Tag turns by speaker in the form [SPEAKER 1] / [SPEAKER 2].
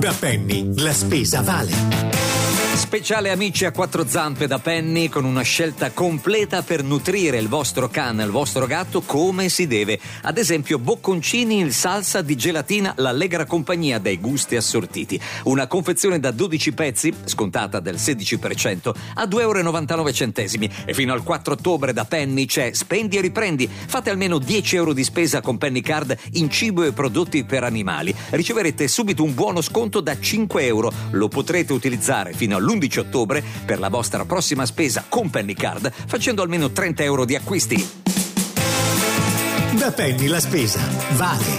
[SPEAKER 1] Da Penny la spesa vale.
[SPEAKER 2] Speciale amici a quattro zampe da Penny, con una scelta completa per nutrire il vostro cane, il vostro gatto come si deve. Ad esempio bocconcini in salsa di gelatina l'Allegra Compagnia, dai gusti assortiti. Una confezione da 12 pezzi, scontata del 16%, a 2,99 €. E fino al 4 ottobre da Penny c'è Spendi e Riprendi. Fate almeno 10 € di spesa con Penny Card in cibo e prodotti per animali. Riceverete subito un buono sconto da 5 €. Lo potrete utilizzare fino all'11 ottobre per la vostra prossima spesa con Penny Card, facendo almeno 30 € di acquisti.
[SPEAKER 1] Da Penny la spesa vale.